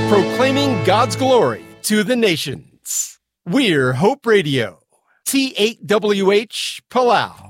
proclaiming God's glory to the nations. We're Hope Radio, T8WH, Palau.